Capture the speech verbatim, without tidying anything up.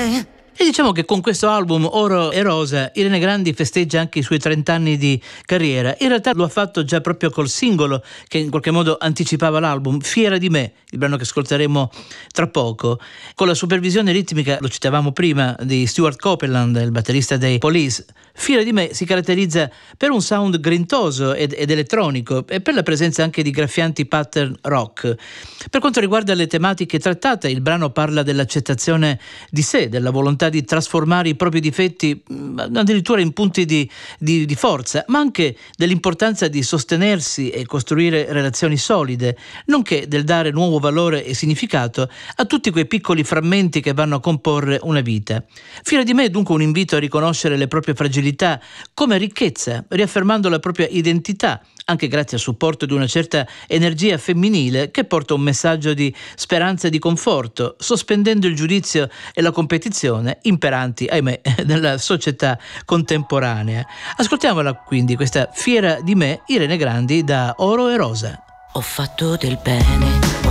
bene. E diciamo che con questo album Oro e Rosa Irene Grandi festeggia anche i suoi trenta anni di carriera. In realtà lo ha fatto già proprio col singolo che in qualche modo anticipava l'album, Fiera di me, il brano che ascolteremo tra poco, con la supervisione ritmica, lo citavamo prima, di Stuart Copeland, il batterista dei Police. Fiera di me si caratterizza per un sound grintoso ed, ed elettronico e per la presenza anche di graffianti pattern rock. Per quanto riguarda le tematiche trattate, il brano parla dell'accettazione di sé, della volontà di trasformare i propri difetti addirittura in punti di, di, di forza, ma anche dell'importanza di sostenersi e costruire relazioni solide, nonché del dare nuovo valore e significato a tutti quei piccoli frammenti che vanno a comporre una vita. Fiera di me è dunque un invito a riconoscere le proprie fragilità come ricchezza, riaffermando la propria identità, anche grazie al supporto di una certa energia femminile che porta un messaggio di speranza e di conforto, sospendendo il giudizio e la competizione imperanti, ahimè, nella società contemporanea. Ascoltiamola quindi, questa Fiera di me, Irene Grandi, da Oro e Rosa. Ho fatto del bene,